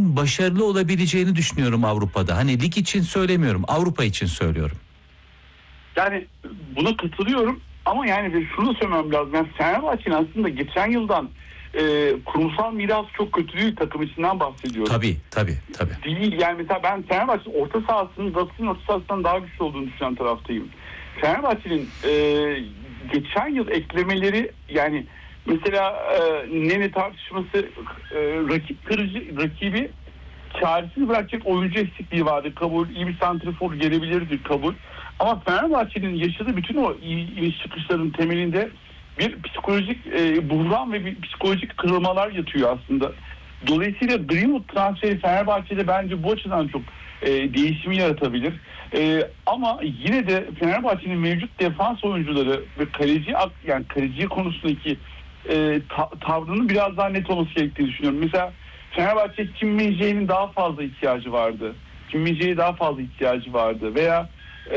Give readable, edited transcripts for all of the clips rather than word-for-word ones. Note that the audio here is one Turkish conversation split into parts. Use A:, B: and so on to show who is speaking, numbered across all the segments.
A: Fenerbahçe'nin başarılı olabileceğini düşünüyorum Avrupa'da. Hani lig için söylemiyorum, Avrupa için söylüyorum.
B: Yani buna katılıyorum ama yani şunu da söylemem lazım. Yani Fenerbahçe'nin aslında geçen yıldan kurumsal miras çok kötü değil, takım içinden bahsediyorum.
A: Tabii.
B: Değil yani, mesela ben Fenerbahçe'nin orta sahasının Galatasaray'ın orta sahasından daha güçlü olduğunu düşünen taraftayım. Fenerbahçe'nin geçen yıl eklemeleri, yani mesela Nene tartışması, rakibi çaresini bırakacak oyuncu eksikliği vardı, kabul. İyi bir santrafor gelebilirdi, kabul. Ama Fenerbahçe'nin yaşadığı bütün o iniş çıkışların temelinde bir psikolojik buhran ve bir psikolojik kırılmalar yatıyor aslında. Dolayısıyla Greenwood transferi Fenerbahçe'de bence bu açıdan çok değişimi yaratabilir. Ama yine de Fenerbahçe'nin mevcut defans oyuncuları ve kaleci konusundaki tavrının biraz daha net olması gerektiğini düşünüyorum. Mesela Fenerbahçe Kim Min-jae'nin daha fazla ihtiyacı vardı. Kim Min-jae'ye daha fazla ihtiyacı vardı. Veya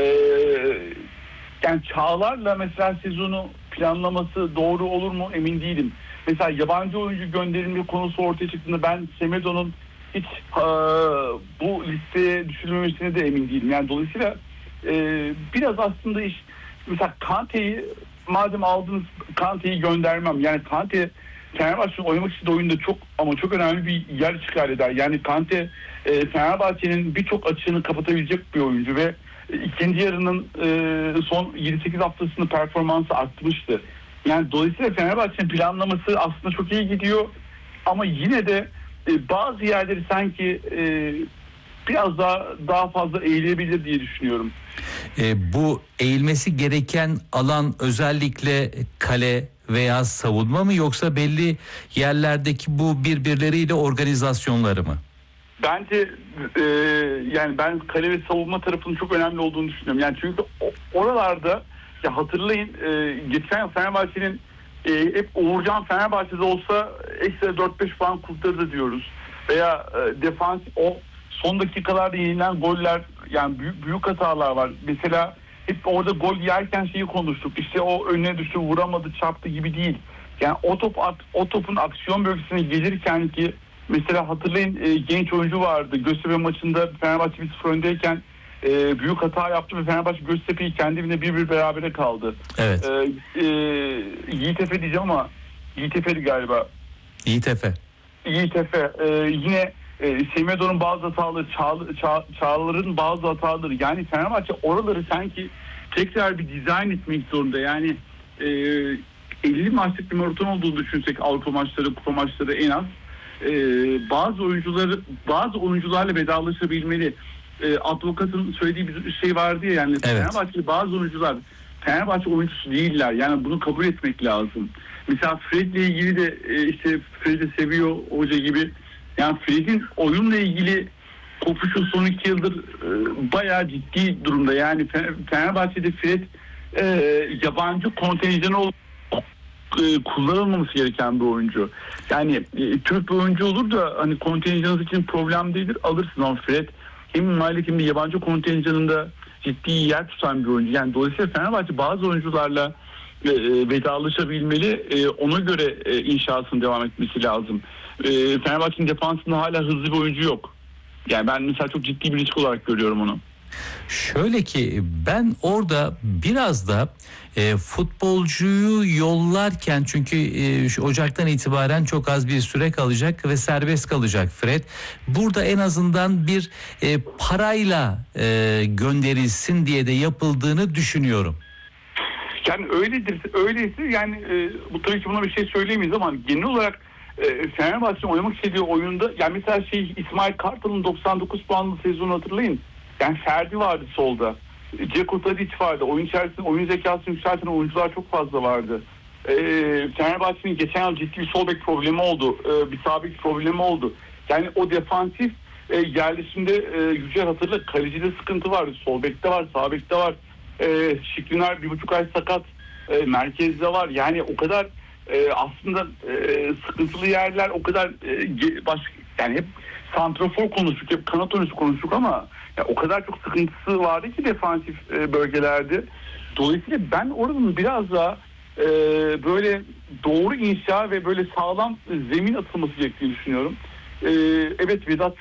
B: yani Çağlar'la mesela sezonu planlaması doğru olur mu emin değilim. Mesela yabancı oyuncu gönderilme konusu ortaya çıktığında ben Semedo'nun hiç bu listeye düşürülmemesine de emin değilim. Yani dolayısıyla biraz aslında mesela Kante'yi, madem aldınız, Kante'yi göndermem. Yani Kante Fenerbahçe'nin oynamak istediği oyunda çok önemli bir yer işgal eder. Yani Kante Fenerbahçe'nin birçok açığını kapatabilecek bir oyuncu ve ikinci yarının son 7-8 haftasında performansı artmıştı. Yani dolayısıyla Fenerbahçe'nin planlaması aslında çok iyi gidiyor ama yine de bazı yerleri sanki biraz daha fazla eğilebilir diye düşünüyorum.
A: Bu eğilmesi gereken alan özellikle kale veya savunma mı, yoksa belli yerlerdeki bu birbirleriyle organizasyonları mı?
B: Bence yani ben kale ve savunma tarafının çok önemli olduğunu düşünüyorum. Yani çünkü oralarda, ya hatırlayın, geçen yıl Fenerbahçe'nin hep Uğurcan Fenerbahçe'de olsa ekstra 4-5 puan kurtardı diyoruz. Veya defans, o son dakikalarda yenilen goller, yani büyük hatalar var. Mesela hep orada gol yerken şeyi konuştuk. İşte o önüne düştü, vuramadı, çarptı gibi değil. Yani o topun aksiyon bölgesine gelirken ki mesela hatırlayın, genç oyuncu vardı. Göztepe maçında Fenerbahçe 1-0 öndeyken büyük hata yaptı ve Fenerbahçe Göztepe'yi kendi evinde 1-1 berabere kaldı.
A: Evet.
B: Yiğitefe diyeceğim ama Yiğitefe'di galiba.
A: Yiğitefe.
B: Yine Semedo'nun bazı hataları, Çağlar'ın bazı hataları. Yani Fenerbahçe oraları sanki tekrar bir dizayn etmek zorunda. Yani 50 maçlık bir maraton olduğunu düşünsek, Avrupa maçları, kupa maçları en az. Bazı oyuncularla vedalaşabilmeli. Advokatın söylediği bir şey vardı ya, yani evet. Fenerbahçe'li bazı oyuncular Fenerbahçe oyuncusu değiller. Yani bunu kabul etmek lazım. Mesela Fred'le ilgili de işte Fred'i seviyor hoca gibi. Yani Fred'in oyunla ilgili kopuşu son 2 yıldır bayağı ciddi durumda. Yani Fenerbahçe'de Fred yabancı kontenjanı kullanılmaması gereken bir oyuncu. Yani Türk bir oyuncu olur da hani kontenjanınız için problem değildir, alırsın, ama Fred hem maliyet hem de yabancı kontenjanında ciddi yer tutan bir oyuncu. Yani dolayısıyla Fenerbahçe bazı oyuncularla vedalaşabilmeli. Ona göre inşasının devam etmesi lazım. Fenerbahçe'nin defansında hala hızlı bir oyuncu yok. Yani ben mesela çok ciddi bir risk olarak görüyorum onu.
A: Şöyle ki ben orada biraz da futbolcuyu yollarken, çünkü şu Ocak'tan itibaren çok az bir süre kalacak ve serbest kalacak Fred. Burada en azından bir parayla gönderilsin diye de yapıldığını düşünüyorum.
B: Yani öyleyse yani bu tabii ki buna bir şey söyleyemeyiz ama genel olarak Fenerbahçe'nin oynamak istediği oyunda, yani mesela İsmail Kartal'ın 99 puanlı sezonu hatırlayın. Yani Ferdi vardı solda. Ceko Tadić vardı. Oyun içerisinde oyun zekasını yükselten oyuncular çok fazla vardı. Fenerbahçe'nin geçen yıl ciddi bir sol bek problemi oldu. Bir sağ bek problemi oldu. Yani o defansif yerleşimde Yücel hatırla, kalecide sıkıntı vardı. Sol bekte var, sağ bekte var. Şikrinar 1,5 ay sakat. Merkezde var. Yani o kadar aslında sıkıntılı yerler, o kadar yani hep santrafor konuştuk, hep kanat oyuncusu konuştuk ama ya o kadar çok sıkıntısı vardı ki defansif bölgelerde. Dolayısıyla ben oranın biraz daha böyle doğru inşa ve böyle sağlam zemin atılması gerektiğini düşünüyorum. Evet, Vedat